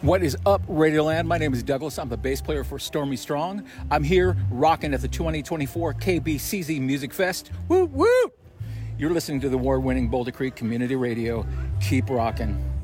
What is up, Radioland? My name is Douglas. I'm the bass player for Stormy Strong. I'm here rocking at the 2024 KBCZ Music Fest. Woo, woo! You're listening to the award-winning Boulder Creek Community Radio. Keep rocking.